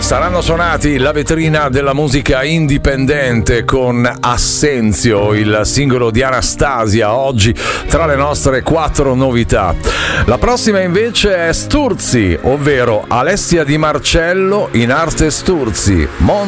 saranno suonati la vetrina della musica indipendente con Assenzio, il singolo di Anastasia, oggi tra le nostre 4 novità. La prossima invece è Sturzi, ovvero Alessia Di Marcello in arte Sturzi,